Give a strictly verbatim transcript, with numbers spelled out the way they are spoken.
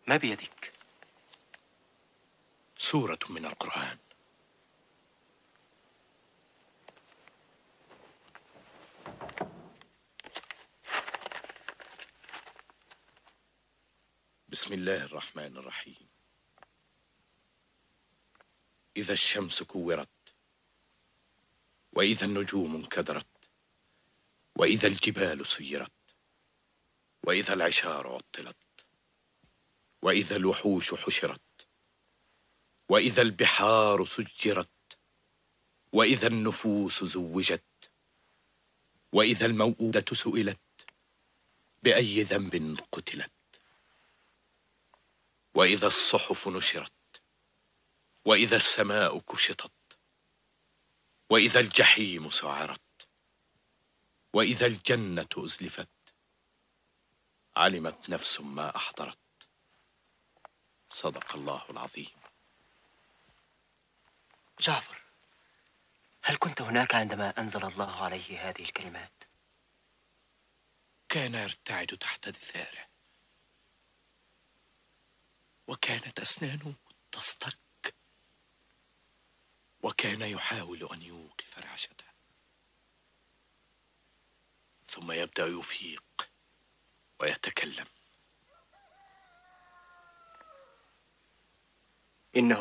ما بيدك؟ سورة من القرآن. بسم الله الرحمن الرحيم. إذا الشمس كورت، وإذا النجوم انكدرت، وإذا الجبال سيرت، وإذا العشار عطلت، وإذا الوحوش حشرت، وإذا البحار سجرت، وإذا النفوس زوجت، وإذا الموءودة سئلت بأي ذنب قتلت، وإذا الصحف نشرت، وإذا السماء كشطت، وإذا الجحيم سعرت، وإذا الجنة أزلفت، علمت نفس ما أحضرت. صدق الله العظيم. جعفر، هل كنت هناك عندما أنزل الله عليه هذه الكلمات؟ كان يرتعد تحت دثاره، وكانت أسنانه تصطك، وكان يحاول أن يوقف رعشته، ثم يبدأ يفيق ويتكلم. إنه